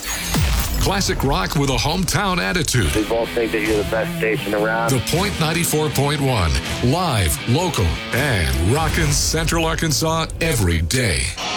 Classic rock with a hometown attitude. We both think that you're the best station around. The Point 94.1. Live, local, and rockin' Central Arkansas every day.